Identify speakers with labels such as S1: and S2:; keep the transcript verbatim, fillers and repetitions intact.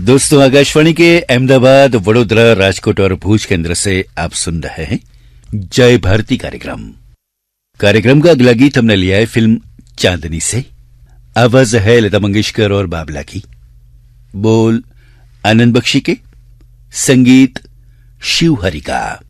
S1: दोस्तों, आकाशवाणी के अहमदाबाद, वडोदरा, राजकोट और भूज केंद्र से आप सुन रहे हैं जय भारती कार्यक्रम। कार्यक्रम का अगला गीत हमने लिया है फिल्म चांदनी से। आवाज है लता मंगेशकर और बाबला की, बोल आनंद बख्शी के, संगीत शिव हरि का।